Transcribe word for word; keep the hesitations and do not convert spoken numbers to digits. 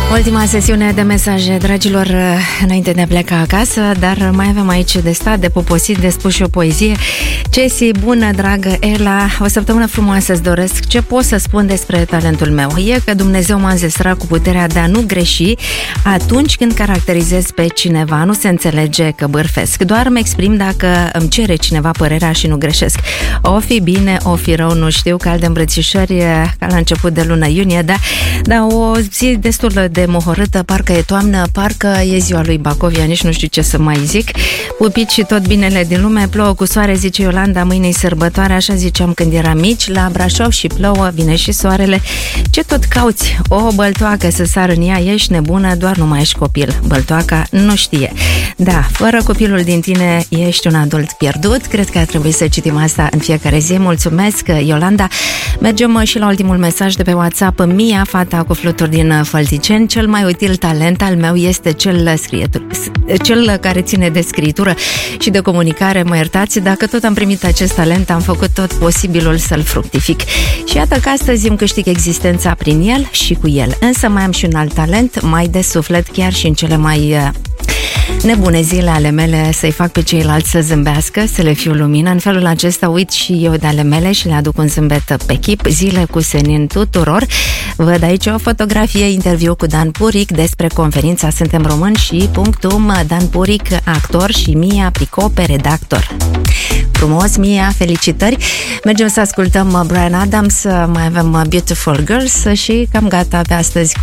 Ultima sesiune de mesaje, dragilor, înainte de a pleca acasă, dar mai avem aici de stat, de poposit, de spus și o poezie. Cesi, bună, dragă Ela, o săptămână frumoasă îți doresc. Ce pot să spun despre talentul meu? E că Dumnezeu m-a înzestrat cu puterea de a nu greși atunci când caracterizez pe cineva. Nu se înțelege că bârfesc, doar mă exprim dacă îmi cere cineva părerea și nu greșesc. O fi bine, o fi rău, nu știu, calde îmbrățișări ca la început de lună iunie, da, da, o zi destul de de mohorâtă, parcă e toamnă, parcă e ziua lui Bacovia, nici nu știu ce să mai zic. Pupici și tot binele din lume, plouă cu soare, zice Iolanda, mâine-i sărbătoare, așa ziceam când eram mici, la Brașov și plouă, vine și soarele. Ce tot cauți? O băltoacă să sară în ea, ești nebună, doar nu mai ești copil. Băltoaca nu știe. Da, fără copilul din tine ești un adult pierdut. Cred că ar trebui să citim asta în fiecare zi. Mulțumesc, Iolanda. Mergem și la ultimul mesaj de pe WhatsApp. Mia, fata cu fluturi din Fălticeni. Cel mai util talent al meu este cel, scrietur, cel care ține de scritură și de comunicare. Mă iertați, dacă tot am primit acest talent, am făcut tot posibilul să-l fructific. Și iată că astăzi îmi câștig existența prin el și cu el. Însă mai am și un alt talent, mai de suflet, chiar și în cele mai nebune zile ale mele, să-i fac pe ceilalți să zâmbească, să le fiu lumină. În felul acesta uit și eu de ale mele și le aduc un zâmbet pe chip. Zile cu senin tuturor. Văd aici o fotografie, interviu cu Dan Puric despre conferința Suntem Români și punctum, Dan Puric, actor, și Mia Pricope, redactor. Frumos, Mia, felicitări! Mergem să ascultăm Bryan Adams, mai avem Beautiful Girls și cam gata pe astăzi.